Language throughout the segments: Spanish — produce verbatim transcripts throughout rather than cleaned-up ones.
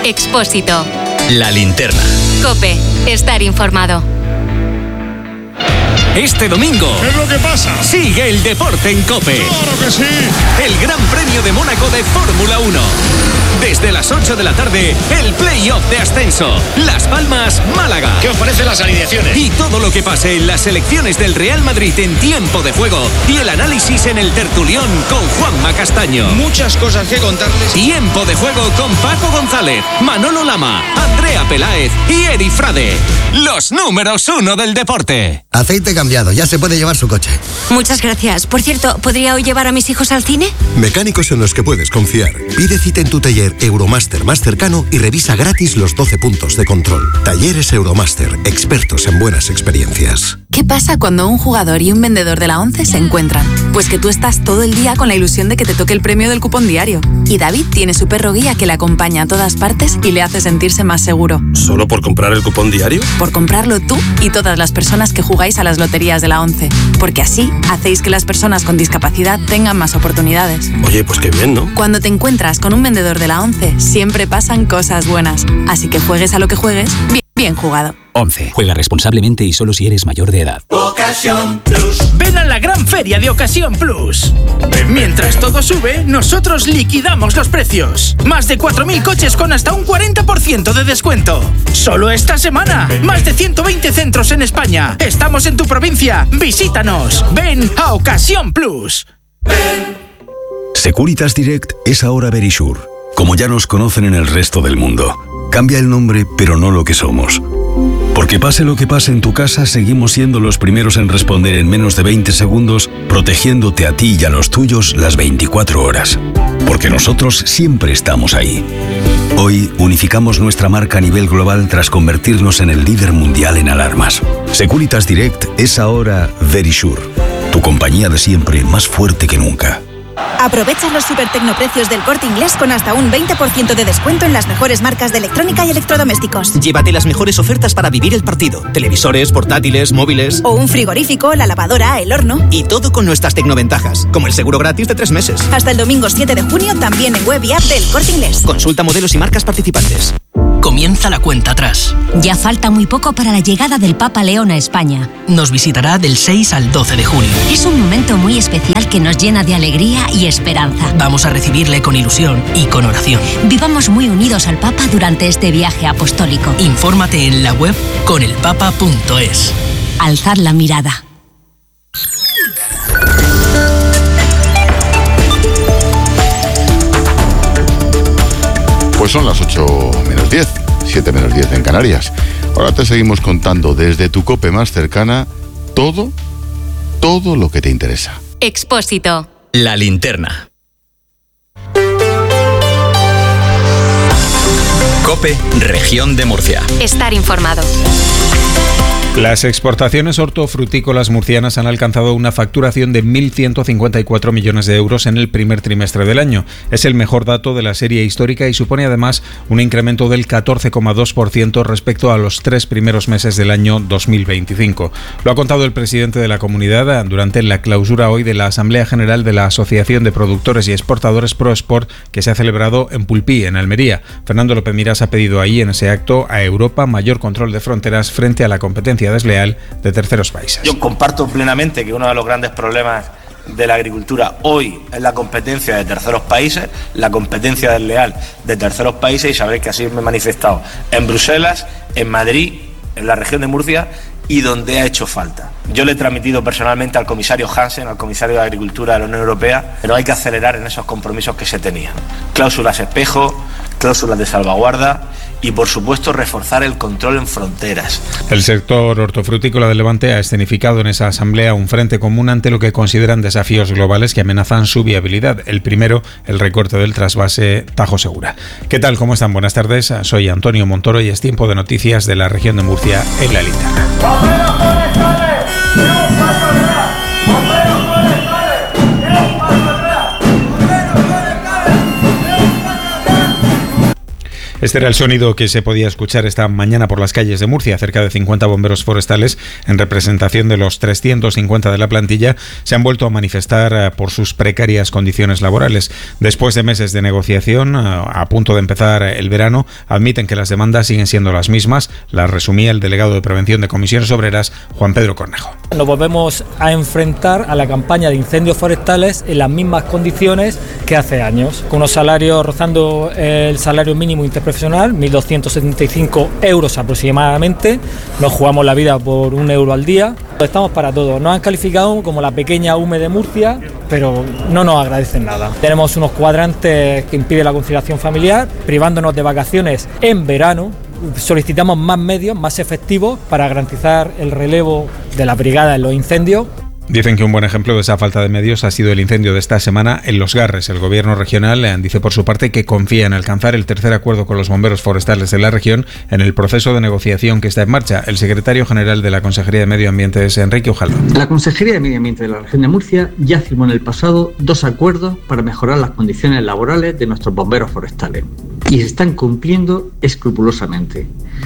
Expósito. La linterna. COPE. Estar informado. Este domingo, ¿qué es lo que pasa? Sigue el deporte en COPE. ¡Claro que sí! El Gran Premio de Mónaco de Fórmula uno. Desde las ocho de la tarde, el play-off de ascenso. Las Palmas, Málaga. ¿Qué os parecen las alineaciones? Y todo lo que pase en las selecciones del Real Madrid en tiempo de juego. Y el análisis en el tertulión con Juanma Castaño. Muchas cosas que contarles. Tiempo de juego con Paco González, Manolo Lama, Andrea Peláez y Eri Frade. Los números uno del deporte. Aceite cambiado, ya se puede llevar su coche. Muchas gracias. Por cierto, ¿podría hoy llevar a mis hijos al cine? Mecánicos en los que puedes confiar. Pide cita en tu taller Euromaster más cercano y revisa gratis los doce puntos de control. Talleres Euromaster, expertos en buenas experiencias. ¿Qué pasa cuando un jugador y un vendedor de la ONCE se encuentran? Pues que tú estás todo el día con la ilusión de que te toque el premio del cupón diario. Y David tiene su perro guía que le acompaña a todas partes y le hace sentirse más seguro. ¿Solo por comprar el cupón diario? Por comprarlo tú y todas las personas que jugáis a las loterías de la ONCE. Porque así hacéis que las personas con discapacidad tengan más oportunidades. Oye, pues qué bien, ¿no? Cuando te encuentras con un vendedor de la ONCE, siempre pasan cosas buenas. Así que juegues a lo que juegues, bien, bien jugado. ONCE. Juega responsablemente y solo si eres mayor de edad. Ocasión Plus. Ven a la gran feria de Ocasión Plus. Mientras todo sube, nosotros liquidamos los precios. Más de cuatro mil coches con hasta un cuarenta por ciento de descuento. Solo esta semana. Más de ciento veinte centros en España. Estamos en tu provincia. Visítanos. Ven a Ocasión Plus. Ven. Securitas Direct es ahora Verisure, como ya nos conocen en el resto del mundo. Cambia el nombre, pero no lo que somos. Porque pase lo que pase en tu casa, seguimos siendo los primeros en responder en menos de veinte segundos, protegiéndote a ti y a los tuyos las veinticuatro horas. Porque nosotros siempre estamos ahí. Hoy unificamos nuestra marca a nivel global tras convertirnos en el líder mundial en alarmas. Securitas Direct es ahora Verisure, tu compañía de siempre más fuerte que nunca. Aprovecha los super tecnoprecios del Corte Inglés con hasta un veinte por ciento de descuento en las mejores marcas de electrónica y electrodomésticos. Llévate las mejores ofertas para vivir el partido. Televisores, portátiles, móviles... O un frigorífico, la lavadora, el horno... Y todo con nuestras tecnoventajas, como el seguro gratis de tres meses. Hasta el domingo siete de junio también en web y app del Corte Inglés. Consulta modelos y marcas participantes. Comienza la cuenta atrás. Ya falta muy poco para la llegada del Papa León a España. Nos visitará del seis al doce de junio. Es un momento muy especial que nos llena de alegría y esperanza. Vamos a recibirle con ilusión y con oración. Vivamos muy unidos al Papa durante este viaje apostólico. Infórmate en la web conelpapa punto es. Alzad la mirada. Pues son las ocho menos diez, siete menos diez en Canarias. Ahora te seguimos contando desde tu COPE más cercana todo, todo lo que te interesa. Expósito. La linterna. COPE, Región de Murcia. Estar informado. Las exportaciones hortofrutícolas murcianas han alcanzado una facturación de mil ciento cincuenta y cuatro millones de euros en el primer trimestre del año. Es el mejor dato de la serie histórica y supone además un incremento del catorce coma dos por ciento respecto a los tres primeros meses del año dos mil veinticinco. Lo ha contado el presidente de la comunidad durante la clausura hoy de la Asamblea General de la Asociación de Productores y Exportadores ProExport, que se ha celebrado en Pulpí, en Almería. Fernando López Miras ha pedido ahí en ese acto a Europa mayor control de fronteras frente a la competencia desleal de terceros países. Yo comparto plenamente que uno de los grandes problemas de la agricultura hoy es la competencia de terceros países, la competencia desleal de terceros países, y sabréis que así me he manifestado en Bruselas, en Madrid, en la región de Murcia y donde ha hecho falta. Yo le he transmitido personalmente al comisario Hansen, al comisario de Agricultura de la Unión Europea, pero hay que acelerar en esos compromisos que se tenían. Cláusulas espejo, cláusulas de salvaguarda y, por supuesto, reforzar el control en fronteras. El sector hortofrutícola del Levante ha escenificado en esa asamblea un frente común ante lo que consideran desafíos globales que amenazan su viabilidad. El primero, el recorte del trasvase Tajo Segura. ¿Qué tal? ¿Cómo están? Buenas tardes. Soy Antonio Montoro y es tiempo de noticias de la región de Murcia en La Linterna. Este era el sonido que se podía escuchar esta mañana por las calles de Murcia. Cerca de cincuenta bomberos forestales, en representación de los trescientos cincuenta de la plantilla, se han vuelto a manifestar por sus precarias condiciones laborales. Después de meses de negociación, a punto de empezar el verano, admiten que las demandas siguen siendo las mismas. Las resumía el delegado de Prevención de Comisiones Obreras, Juan Pedro Cornejo. Nos volvemos a enfrentar a la campaña de incendios forestales en las mismas condiciones que hace años, con unos salarios rozando el salario mínimo interprofesional, mil doscientos setenta y cinco euros aproximadamente. Nos jugamos la vida por un euro al día. Estamos para todo. Nos han calificado como la pequeña U M E de Murcia, pero no nos agradecen nada. Tenemos unos cuadrantes que impiden la conciliación familiar, privándonos de vacaciones en verano. Solicitamos más medios, más efectivos para garantizar el relevo de la brigada en los incendios. Dicen que un buen ejemplo de esa falta de medios ha sido el incendio de esta semana en Los Garres. El gobierno regional dice por su parte que confía en alcanzar el tercer acuerdo con los bomberos forestales de la región en el proceso de negociación que está en marcha. El secretario general de la Consejería de Medio Ambiente es Enrique Ujaldo. La Consejería de Medio Ambiente de la región de Murcia ya firmó en el pasado dos acuerdos para mejorar las condiciones laborales de nuestros bomberos forestales y se están cumpliendo escrupulosamente.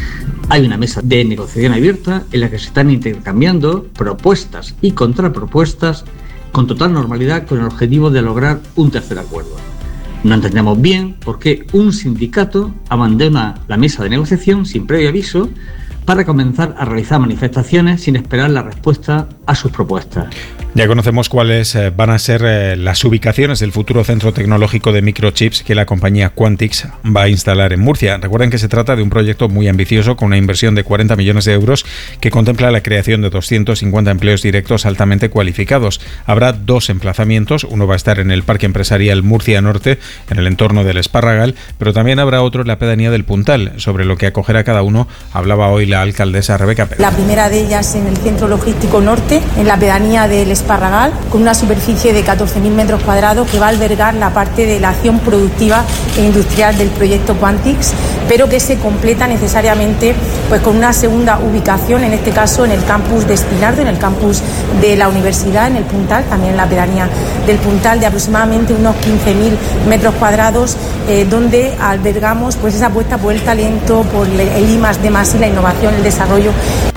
Hay una mesa de negociación abierta en la que se están intercambiando propuestas y contrapropuestas con total normalidad con el objetivo de lograr un tercer acuerdo. No entendemos bien por qué un sindicato abandona la mesa de negociación sin previo aviso para comenzar a realizar manifestaciones sin esperar la respuesta a sus propuestas. Ya conocemos cuáles van a ser las ubicaciones del futuro centro tecnológico de microchips que la compañía Quantix va a instalar en Murcia. Recuerden que se trata de un proyecto muy ambicioso con una inversión de cuarenta millones de euros que contempla la creación de doscientos cincuenta empleos directos altamente cualificados. Habrá dos emplazamientos, uno va a estar en el Parque Empresarial Murcia Norte, en el entorno del Esparragal, pero también habrá otro en la pedanía del Puntal. Sobre lo que acogerá cada uno hablaba hoy la alcaldesa Rebeca Pérez. La primera de ellas en el Centro Logístico Norte, en la pedanía del Esparragal, con una superficie de catorce mil metros cuadrados que va a albergar la parte de la acción productiva e industrial del proyecto Quantix, pero que se completa necesariamente pues con una segunda ubicación, en este caso en el campus de Espinardo, en el campus de la universidad, en el Puntal, también en la pedanía del Puntal, de aproximadamente unos quince mil metros cuadrados, eh, donde albergamos pues esa apuesta por el talento, por el I más D más I, la innovación, el desarrollo.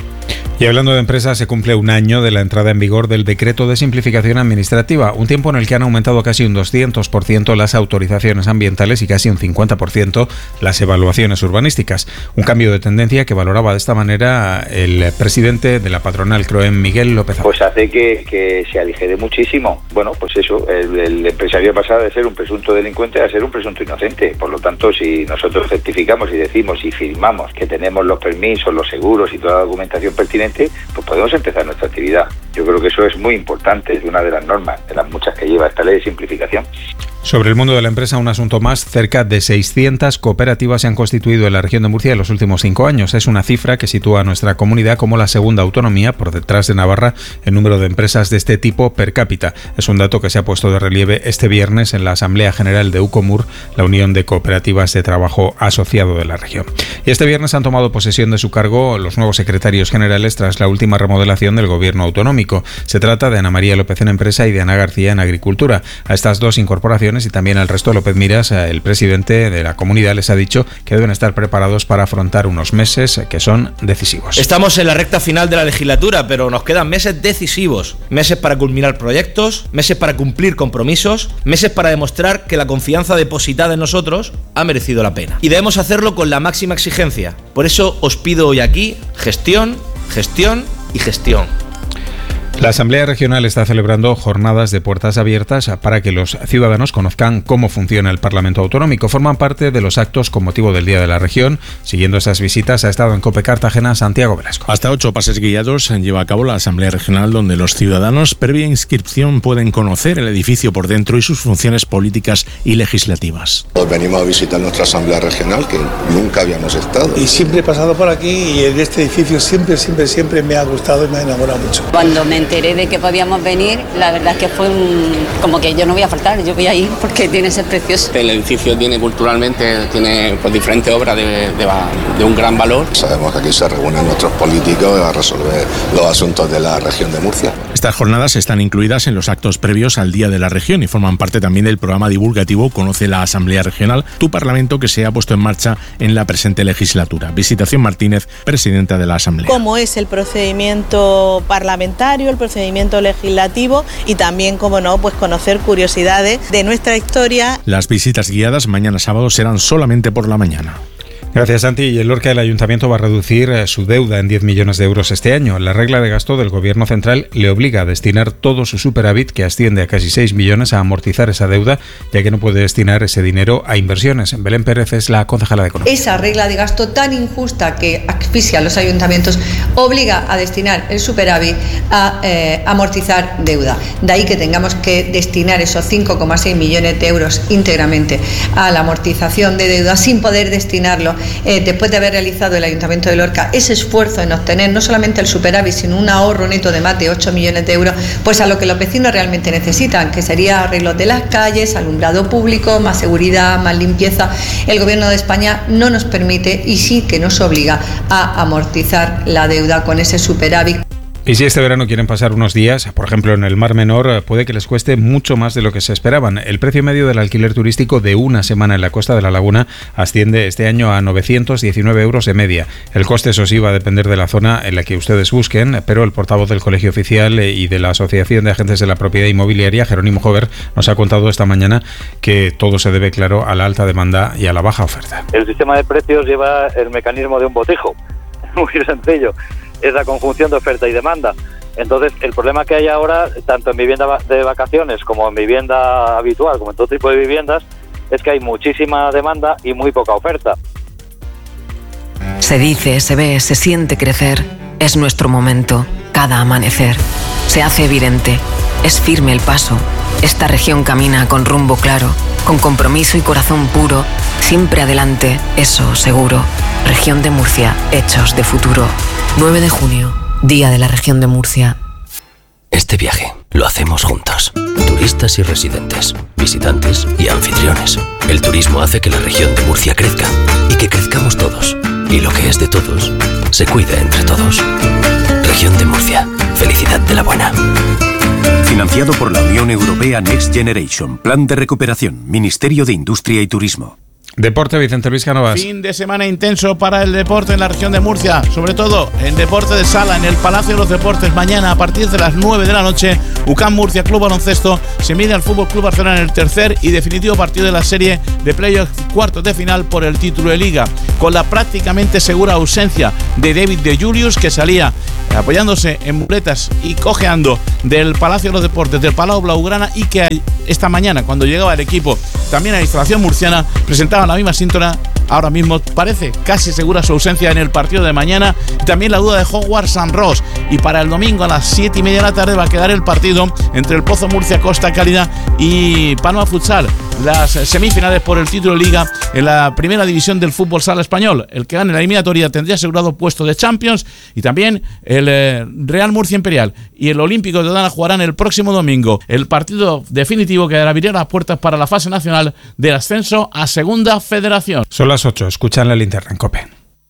Y hablando de empresas, se cumple un año de la entrada en vigor del decreto de simplificación administrativa, un tiempo en el que han aumentado casi un doscientos por ciento las autorizaciones ambientales y casi un cincuenta por ciento las evaluaciones urbanísticas. Un cambio de tendencia que valoraba de esta manera el presidente de la patronal Croem, Miguel López. Pues hace que, que se aligere muchísimo. Bueno, pues eso, el, el empresario pasa de ser un presunto delincuente a ser un presunto inocente. Por lo tanto, si nosotros certificamos y decimos y firmamos que tenemos los permisos, los seguros y toda la documentación pertinente, pues podemos empezar nuestra actividad. Yo creo que eso es muy importante, es una de las normas, de las muchas que lleva esta ley de simplificación. Sobre el mundo de la empresa, un asunto más. Cerca de seiscientas cooperativas se han constituido en la región de Murcia en los últimos cinco años. Es una cifra que sitúa a nuestra comunidad como la segunda autonomía, por detrás de Navarra, en número de empresas de este tipo per cápita. Es un dato que se ha puesto de relieve este viernes en la Asamblea General de UCOMUR, la Unión de Cooperativas de Trabajo Asociado de la región. Y este viernes han tomado posesión de su cargo los nuevos secretarios generales tras la última remodelación del gobierno autonómico. Se trata de Ana María López en Empresa y de Ana García en Agricultura. A estas dos incorporaciones y también al resto, López Miras, el presidente de la comunidad, les ha dicho que deben estar preparados para afrontar unos meses que son decisivos. Estamos en la recta final de la legislatura, pero nos quedan meses decisivos, meses para culminar proyectos, meses para cumplir compromisos, meses para demostrar que la confianza depositada en nosotros ha merecido la pena. Y debemos hacerlo con la máxima exigencia. Por eso os pido hoy aquí gestión, gestión y gestión. La Asamblea Regional está celebrando jornadas de puertas abiertas para que los ciudadanos conozcan cómo funciona el Parlamento Autonómico. Forman parte de los actos con motivo del Día de la Región. Siguiendo esas visitas ha estado en COPE Cartagena Santiago Velasco. Hasta ocho pases guiados lleva a cabo la Asamblea Regional, donde los ciudadanos, previa inscripción, pueden conocer el edificio por dentro y sus funciones políticas y legislativas. Hoy venimos a visitar nuestra Asamblea Regional, que nunca habíamos estado. Y siempre he pasado por aquí y en este edificio siempre, siempre, siempre me ha gustado y me ha enamorado mucho. Cuando me enteré de que podíamos venir, la verdad es que fue un, como que yo no voy a faltar, yo voy a ir porque tiene que ser precioso. El edificio tiene culturalmente, tiene pues, diferentes obras de, de, de un gran valor. Sabemos que aquí se reúnen nuestros políticos a resolver los asuntos de la región de Murcia. Esta Estas jornadas están incluidas en los actos previos al Día de la Región y forman parte también del programa divulgativo Conoce la Asamblea Regional, tu Parlamento, que se ha puesto en marcha en la presente legislatura. Visitación Martínez, presidenta de la Asamblea. Cómo es el procedimiento parlamentario, el procedimiento legislativo y también, como no, pues conocer curiosidades de nuestra historia. Las visitas guiadas mañana sábado serán solamente por la mañana. Gracias, Santi. Y en Lorca el Ayuntamiento va a reducir su deuda en diez millones de euros este año. La regla de gasto del Gobierno central le obliga a destinar todo su superávit, que asciende a casi seis millones, a amortizar esa deuda, ya que no puede destinar ese dinero a inversiones. Belén Pérez es la concejala de Economía. Esa regla de gasto tan injusta que asfixia a los ayuntamientos obliga a destinar el superávit a eh, amortizar deuda. De ahí que tengamos que destinar esos cinco coma seis millones de euros íntegramente a la amortización de deuda, sin poder destinarlo Eh, después de haber realizado el Ayuntamiento de Lorca ese esfuerzo en obtener no solamente el superávit, sino un ahorro neto de más de ocho millones de euros, pues a lo que los vecinos realmente necesitan, que sería arreglos de las calles, alumbrado público, más seguridad, más limpieza. El Gobierno de España no nos permite y sí que nos obliga a amortizar la deuda con ese superávit. Y si este verano quieren pasar unos días, por ejemplo en el Mar Menor, puede que les cueste mucho más de lo que se esperaban. El precio medio del alquiler turístico de una semana en la Costa de la Laguna asciende este año a novecientos diecinueve euros de media. El coste, eso sí, va a depender de la zona en la que ustedes busquen, pero el portavoz del Colegio Oficial y de la Asociación de Agentes de la Propiedad Inmobiliaria, Jerónimo Jover, nos ha contado esta mañana que todo se debe, claro, a la alta demanda y a la baja oferta. El sistema de precios lleva el mecanismo de un botijo, muy sencillo. Es la conjunción de oferta y demanda. Entonces, el problema que hay ahora, tanto en vivienda de vacaciones como en vivienda habitual, como en todo tipo de viviendas, es que hay muchísima demanda y muy poca oferta. Se dice, se ve, se siente crecer. Es nuestro momento, cada amanecer. Se hace evidente, es firme el paso. Esta región camina con rumbo claro, con compromiso y corazón puro. Siempre adelante, eso seguro. Región de Murcia, hechos de futuro. nueve de junio, Día de la Región de Murcia. Este viaje lo hacemos juntos. Turistas y residentes, visitantes y anfitriones. El turismo hace que la región de Murcia crezca y que crezcamos todos. Y lo que es de todos, se cuida entre todos. Región de Murcia, felicidad de la buena. Financiado por la Unión Europea Next Generation, Plan de Recuperación, Ministerio de Industria y Turismo. Deporte, Vicente Luis Cánovas. Fin de semana intenso para el deporte en la región de Murcia, sobre todo en deporte de sala, en el Palacio de los Deportes. Mañana a partir de las nueve de la noche, U C A M Murcia Club Baloncesto se mide al Fútbol Club Barcelona en el tercer y definitivo partido de la serie de playoff cuartos de final por el título de Liga, con la prácticamente segura ausencia de David de Julius, que salía apoyándose en muletas y cojeando del Palacio de los Deportes del Palau Blaugrana, y que esta mañana, cuando llegaba el equipo también a la instalación murciana, presentaba la misma síntona. Ahora mismo parece casi segura su ausencia en el partido de mañana. Y también la duda de Howard San Ross. Y para el domingo a las siete y media de la tarde va a quedar el partido entre el Pozo Murcia Costa Cálida y Palma Futsal. Las semifinales por el título de Liga en la primera división del fútbol sala español. El que gane la eliminatoria tendría asegurado puesto de Champions. Y también el eh, Real Murcia Imperial y el Olímpico de Dana jugarán el próximo domingo el partido definitivo que abrirá las puertas para la fase nacional del ascenso a Segunda Federación. Son las ocho, escuchan la linterna en COPE.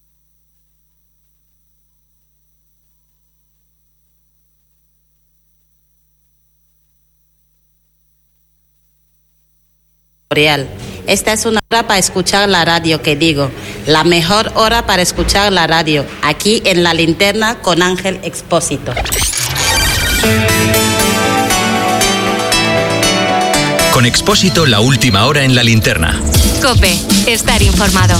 Esta es una hora para escuchar la radio, que digo, la mejor hora para escuchar la radio, aquí en La Linterna con Ángel Expósito. Con Expósito, la última hora en La Linterna. COPE, estar informado.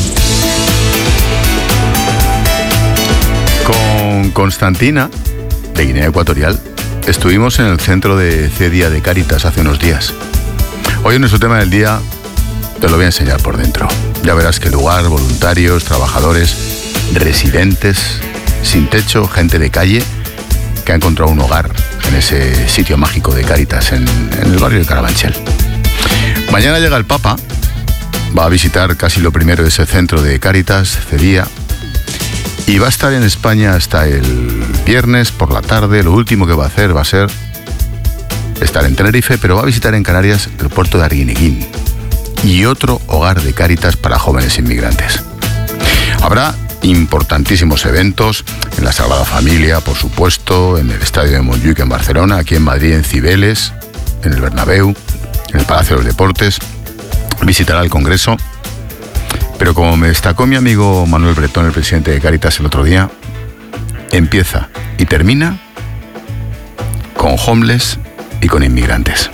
Con Constantina, de Guinea Ecuatorial, estuvimos en el centro de Cedia de Cáritas hace unos días. Hoy en nuestro tema del día te lo voy a enseñar por dentro. Ya verás qué lugar, voluntarios, trabajadores, residentes, sin techo, gente de calle, que ha encontrado un hogar en ese sitio mágico de Cáritas, en, en el barrio de Carabanchel. Mañana llega el Papa, va a visitar casi lo primero de ese centro de Cáritas, Cedia, y va a estar en España hasta el viernes por la tarde. Lo último que va a hacer va a ser estar en Tenerife, pero va a visitar en Canarias el puerto de Arguineguín y otro hogar de Cáritas para jóvenes inmigrantes. Habrá importantísimos eventos, en la Sagrada Familia, por supuesto, en el Estadio de Montjuic en Barcelona, aquí en Madrid en Cibeles, en el Bernabéu, en el Palacio de los Deportes, visitará el Congreso. Pero como me destacó mi amigo Manuel Bretón, el presidente de Cáritas, el otro día, empieza y termina con homeless y con inmigrantes.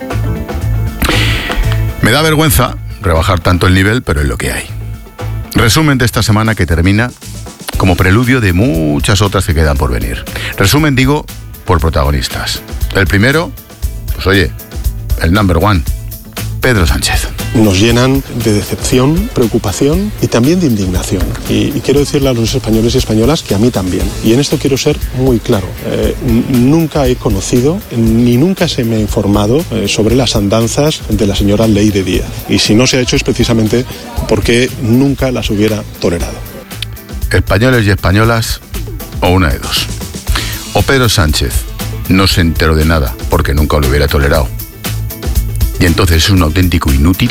Me da vergüenza rebajar tanto el nivel, pero es lo que hay. Resumen de esta semana que termina como preludio de muchas otras que quedan por venir. Resumen, digo, por protagonistas. El primero, pues oye, el number one, Pedro Sánchez. Nos llenan de decepción, preocupación y también de indignación. Y, y quiero decirle a los españoles y españolas que a mí también. Y en esto quiero ser muy claro. Eh, nunca he conocido ni nunca se me ha informado eh, sobre las andanzas de la señora Leire Díaz. Y si no se ha hecho es precisamente porque nunca las hubiera tolerado. Españoles y españolas, o una de dos. O Pedro Sánchez no se enteró de nada porque nunca lo hubiera tolerado, y entonces es un auténtico inútil,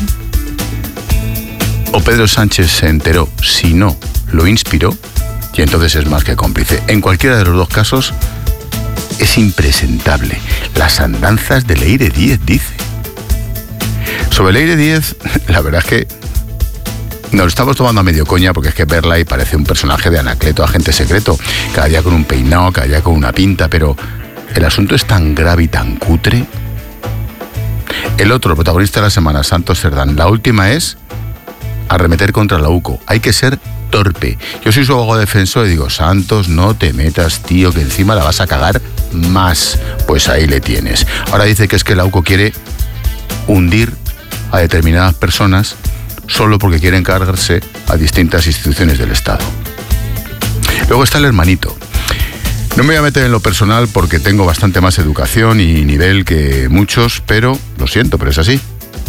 o Pedro Sánchez se enteró, si no, lo inspiró, y entonces es más que cómplice. En cualquiera de los dos casos, es impresentable. Las andanzas de Leire Díez, dice. Sobre Leire Díez, la verdad es que nos lo estamos tomando a medio coña, porque es que verla y parece un personaje de Anacleto, agente secreto, cada día con un peinado, cada día con una pinta, pero el asunto es tan grave y tan cutre. El otro protagonista de la semana, Santos Cerdán, la última es arremeter contra la U C O. Hay que ser torpe. Yo soy su abogado defensor y digo, Santos, no te metas, tío, que encima la vas a cagar más. Pues ahí le tienes. Ahora dice que es que la U C O quiere hundir a determinadas personas solo porque quieren cargarse a distintas instituciones del Estado. Luego está el hermanito. No me voy a meter en lo personal porque tengo bastante más educación y nivel que muchos, pero lo siento, pero es así.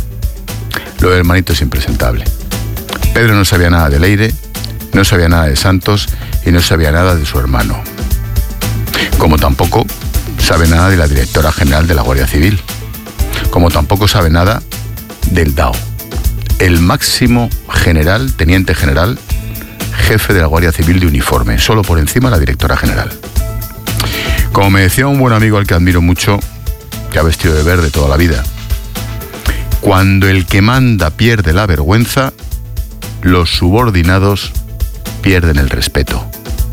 Lo del hermanito es impresentable. Pedro no sabía nada de Leire, no sabía nada de Santos y no sabía nada de su hermano. Como tampoco sabe nada de la directora general de la Guardia Civil. Como tampoco sabe nada del D A O, el máximo general, teniente general, jefe de la Guardia Civil de uniforme, solo por encima de la directora general. Como me decía un buen amigo al que admiro mucho, que ha vestido de verde toda la vida, cuando el que manda pierde la vergüenza, los subordinados pierden el respeto.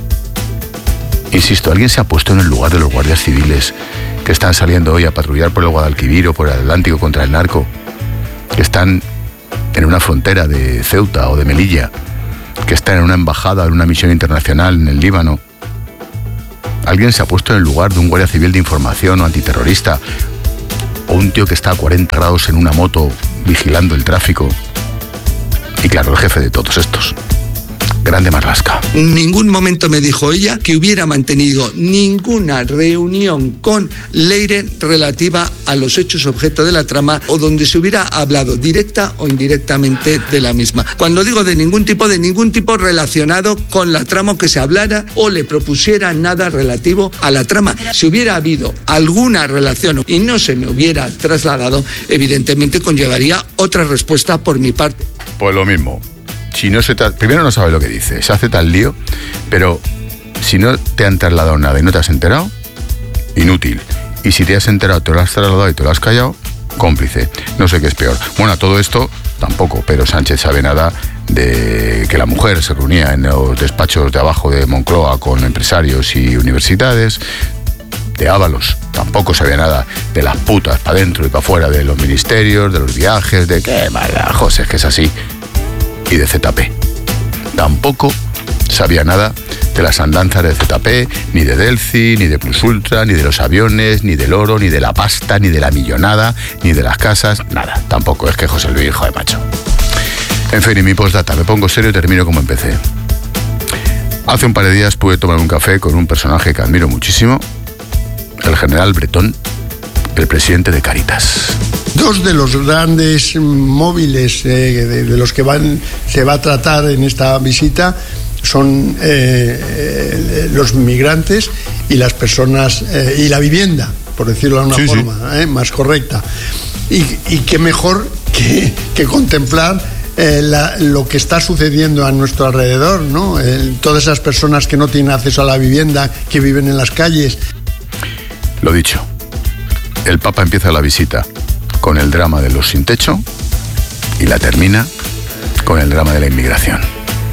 Insisto, ¿alguien se ha puesto en el lugar de los guardias civiles que están saliendo hoy a patrullar por el Guadalquivir o por el Atlántico contra el narco? Que están en una frontera de Ceuta o de Melilla, que están en una embajada, en una misión internacional en el Líbano. ¿Alguien se ha puesto en el lugar de un guardia civil de información o antiterrorista? O un tío que está a cuarenta grados en una moto vigilando el tráfico. Y claro, el jefe de todos estos, Grande Marlaska. En ningún momento me dijo ella que hubiera mantenido ninguna reunión con Leire relativa a los hechos objeto de la trama o donde se hubiera hablado directa o indirectamente de la misma. Cuando digo de ningún tipo, de ningún tipo relacionado con la trama, que se hablara o le propusiera nada relativo a la trama. Si hubiera habido alguna relación y no se me hubiera trasladado, evidentemente conllevaría otra respuesta por mi parte. Pues lo mismo. Si no se tra- Primero no sabe lo que dice, se hace tal lío, pero si no te han trasladado nada y no te has enterado, inútil. Y si te has enterado, te lo has trasladado y te lo has callado, cómplice. No sé qué es peor. Bueno, a todo esto tampoco Pedro Sánchez sabe nada de que la mujer se reunía en los despachos de abajo de Moncloa con empresarios y universidades. De Ábalos tampoco sabía nada de las putas para adentro y para afuera de los ministerios, de los viajes, de qué mala, José, es que es así. Y de Z P. Tampoco sabía nada de las andanzas de Z P, ni de Delci, ni de Plus Ultra, ni de los aviones, ni del oro, ni de la pasta, ni de la millonada, ni de las casas, nada. Tampoco es que José Luis, hijo de macho. En fin, y mi postdata, me pongo serio y termino como empecé. Hace un par de días pude tomar un café con un personaje que admiro muchísimo, el general Bretón, el presidente de Cáritas. Dos de los grandes móviles eh, de, de los que van, se va a tratar en esta visita son eh, eh, los migrantes y las personas eh, y la vivienda, por decirlo de una sí, forma sí. Eh, más correcta. Y, y qué mejor que, que contemplar eh, la, lo que está sucediendo a nuestro alrededor, ¿no? Eh, todas esas personas que no tienen acceso a la vivienda, que viven en las calles. Lo dicho, el Papa empieza la visita con el drama de los sin techo y la termina con el drama de la inmigración.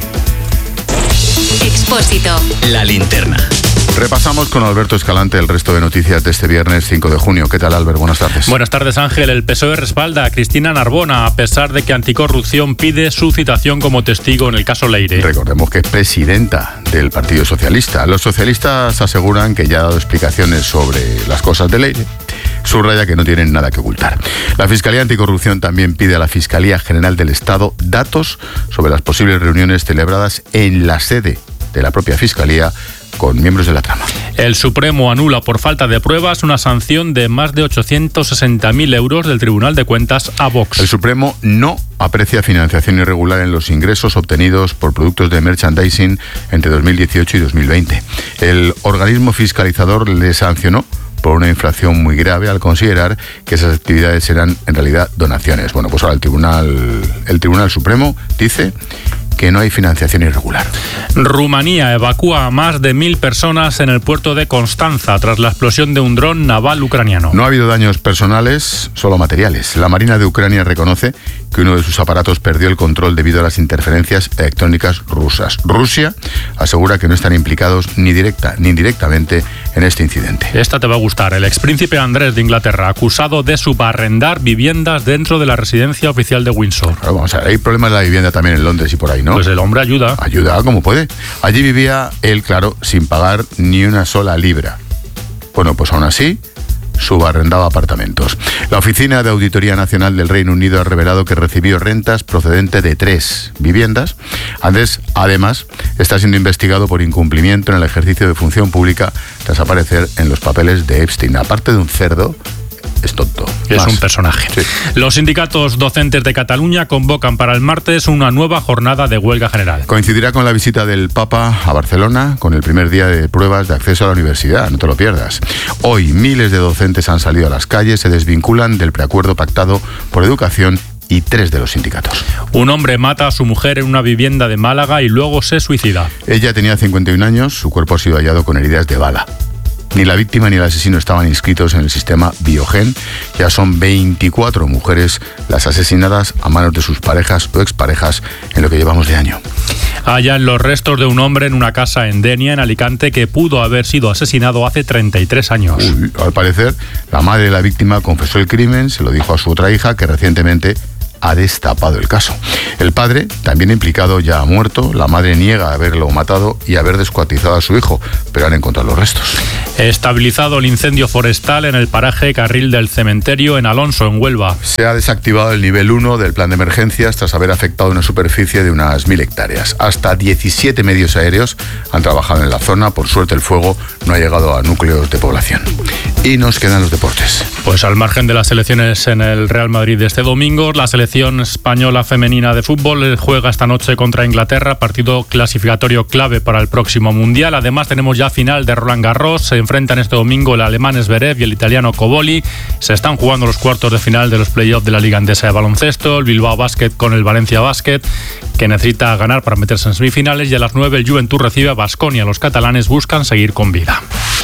Expósito. La linterna. Repasamos con Alberto Escalante el resto de noticias de este viernes cinco de junio. ¿Qué tal, Albert? Buenas tardes. Buenas tardes, Ángel. El P S O E respalda a Cristina Narbona, a pesar de que Anticorrupción pide su citación como testigo en el caso Leire. Recordemos que es presidenta del Partido Socialista. Los socialistas aseguran que ya ha dado explicaciones sobre las cosas de Leire. Subraya que no tienen nada que ocultar. La Fiscalía Anticorrupción también pide a la Fiscalía General del Estado datos sobre las posibles reuniones celebradas en la sede de la propia Fiscalía con miembros de la trama. El Supremo anula por falta de pruebas una sanción de más de ochocientos sesenta mil euros del Tribunal de Cuentas a Vox. El Supremo no aprecia financiación irregular en los ingresos obtenidos por productos de merchandising entre dos mil dieciocho y dos mil veinte. El organismo fiscalizador le sancionó por una infracción muy grave al considerar que esas actividades eran en realidad donaciones. Bueno, pues ahora el Tribunal, el Tribunal Supremo dice que no hay financiación irregular. Rumanía evacúa a más de mil personas en el puerto de Constanza tras la explosión de un dron naval ucraniano. No ha habido daños personales, solo materiales. La Marina de Ucrania reconoce que uno de sus aparatos perdió el control debido a las interferencias electrónicas rusas. Rusia asegura que no están implicados ni directa ni indirectamente en este incidente. Esta te va a gustar. El expríncipe Andrés de Inglaterra, acusado de subarrendar viviendas dentro de la residencia oficial de Windsor. Pero vamos a ver, hay problemas de la vivienda también en Londres y por ahí, ¿no? Pues el hombre ayuda. Ayuda como puede. Allí vivía él, claro, sin pagar ni una sola libra. Bueno, pues aún así subarrendaba apartamentos. La Oficina de Auditoría Nacional del Reino Unido ha revelado que recibió rentas procedentes de tres viviendas. Andrés, además, está siendo investigado por incumplimiento en el ejercicio de función pública tras aparecer en los papeles de Epstein. Aparte de un cerdo, es tonto. Es un personaje. Sí. Los sindicatos docentes de Cataluña convocan para el martes una nueva jornada de huelga general. Coincidirá con la visita del Papa a Barcelona, con el primer día de pruebas de acceso a la universidad, no te lo pierdas. Hoy miles de docentes han salido a las calles, se desvinculan del preacuerdo pactado por educación y tres de los sindicatos. Un hombre mata a su mujer en una vivienda de Málaga y luego se suicida. Ella tenía cincuenta y un años, su cuerpo ha sido hallado con heridas de bala. Ni la víctima ni el asesino estaban inscritos en el sistema Biogen. Ya son veinticuatro mujeres las asesinadas a manos de sus parejas o exparejas en lo que llevamos de año. Hallan los restos de un hombre en una casa en Denia, en Alicante, que pudo haber sido asesinado hace treinta y tres años. Uy, al parecer, la madre de la víctima confesó el crimen, se lo dijo a su otra hija, que recientemente ha destapado el caso. El padre, también implicado, ya ha muerto. La madre niega haberlo matado y haber descuartizado a su hijo, pero han encontrado los restos. Estabilizado el incendio forestal en el paraje Carril del Cementerio en Alonso, en Huelva. Se ha desactivado el nivel uno del plan de emergencias tras haber afectado una superficie de unas mil hectáreas. Hasta diecisiete medios aéreos han trabajado en la zona. Por suerte el fuego no ha llegado a núcleos de población. Y nos quedan los deportes. Pues al margen de las elecciones en el Real Madrid de este domingo, la selección española femenina de fútbol juega esta noche contra Inglaterra, partido clasificatorio clave para el próximo Mundial. Además tenemos ya final de Roland Garros, se enfrentan este domingo el alemán Zverev y el italiano Cobolli. Se están jugando los cuartos de final de los playoffs de la Liga Endesa de baloncesto, el Bilbao Basket con el Valencia Basket, que necesita ganar para meterse en semifinales, y a las nueve el Juventud recibe a Baskonia. Los catalanes buscan seguir con vida.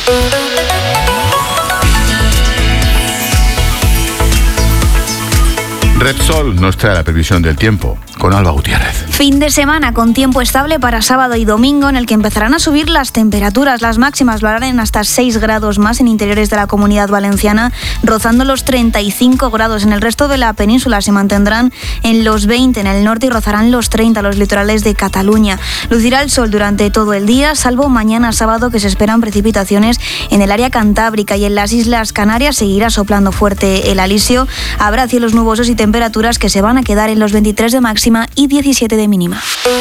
Repsol nos trae la previsión del tiempo con Alba Gutiérrez. Fin de semana con tiempo estable para sábado y domingo, en el que empezarán a subir las temperaturas. Las máximas lo harán en hasta seis grados más en interiores de la Comunidad Valenciana, rozando los treinta y cinco grados. En el resto de la península se mantendrán en los veinte en el norte y rozarán los treinta los litorales de Cataluña. Lucirá el sol durante todo el día, salvo mañana sábado, que se esperan precipitaciones en el área cantábrica, y en las Islas Canarias seguirá soplando fuerte el alisio. Habrá cielos nubosos y temperaturas que se van a quedar en los veintitrés de máxima y diecisiete de mínima.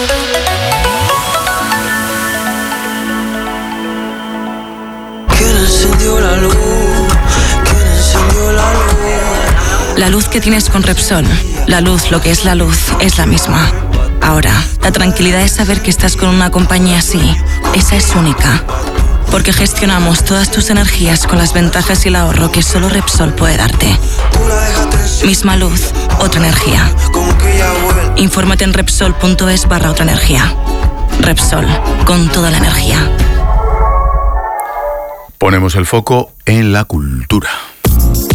¿Quién encendió la luz? ¿Quién encendió la luz? La luz que tienes con Repsol, la luz, lo que es la luz, es la misma. Ahora, la tranquilidad es saber que estás con una compañía así. Esa es única. Porque gestionamos todas tus energías con las ventajas y el ahorro que solo Repsol puede darte. Misma luz, otra energía. Infórmate en Repsol.es barra otra energía. Repsol, con toda la energía. Ponemos el foco en la cultura.